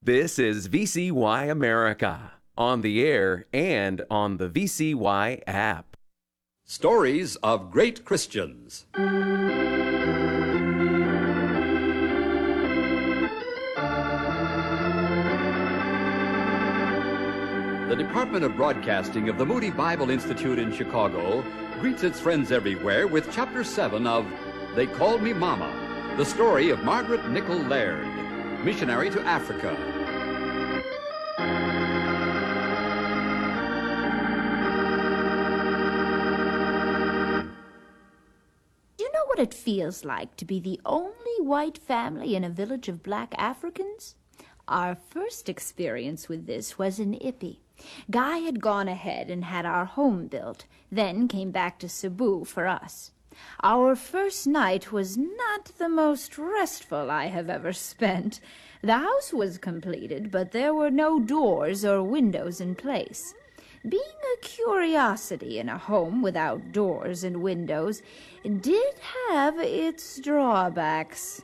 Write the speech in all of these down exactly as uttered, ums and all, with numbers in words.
This is V C Y America, on the air and on the V C Y app. Stories of Great Christians. The Department of Broadcasting of the Moody Bible Institute in Chicago greets its friends everywhere with Chapter seven of They Called Me Mama, the story of Margaret Nichol Laird, missionary to Africa. Do you know what it feels like to be the only white family in a village of black Africans? Our first experience with this was in Ippy. Guy had gone ahead and had our home built, then came back to Cebu for us. Our first night was not the most restful I have ever spent. The house was completed, but there were no doors or windows in place. Being a curiosity in a home without doors and windows did have its drawbacks.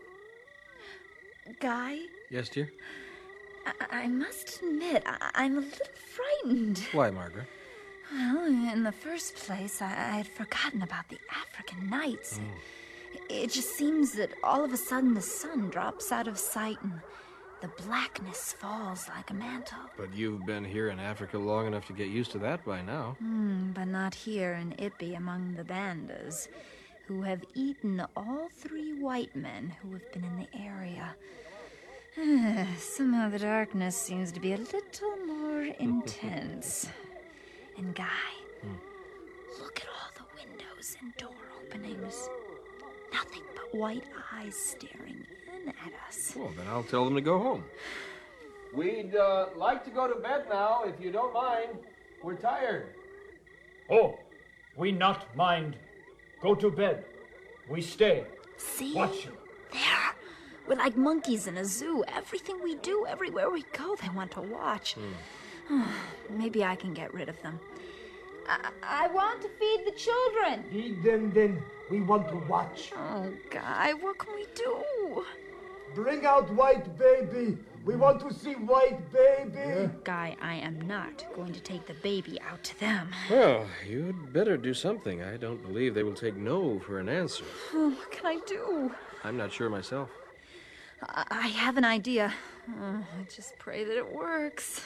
Guy? Yes, dear? I, I must admit, I, I'm a little frightened. Why, Margaret? Well, in the first place, I, I had forgotten about the African nights. Oh. It just seems that all of a sudden the sun drops out of sight and the blackness falls like a mantle. But you've been here in Africa long enough to get used to that by now. Hmm, but not here in Ippy among the Bandas, who have eaten all three white men who have been in the area. Somehow the darkness seems to be a little more intense. And Guy, hmm. look at all the windows and door openings. Nothing but white eyes staring in at us. Well, then I'll tell them to go home. We'd uh, like to go to bed now, if you don't mind. We're tired. Oh, we not mind. Go to bed. We stay. See? Watch you. There. We're like monkeys in a zoo. Everything we do, everywhere we go, they want to watch. Hmm. Maybe I can get rid of them. I, I want to feed the children. Feed them, then. We want to watch. Oh, Guy, what can we do? Bring out white baby. We want to see white baby. Guy, I am not going to take the baby out to them. Well, you'd better do something. I don't believe they will take no for an answer. Oh, what can I do? I'm not sure myself. I, I have an idea. Oh, I just pray that it works.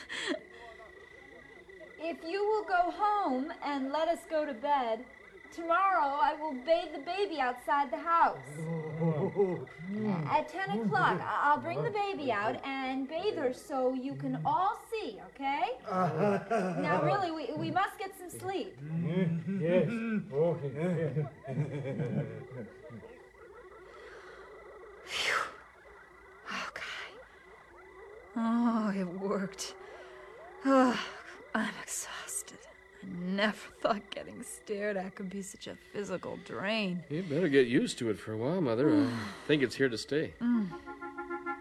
If you will go home and let us go to bed, tomorrow I will bathe the baby outside the house. At ten o'clock, I'll bring the baby out and bathe her so you can all see, okay? Now, really, we, we must get some sleep. Yes. Okay. Phew. Oh, Guy. Oh, it worked. Oh, I'm exhausted. I never thought getting stared at could be such a physical drain. You better get used to it for a while, Mother. I think it's here to stay. Mm.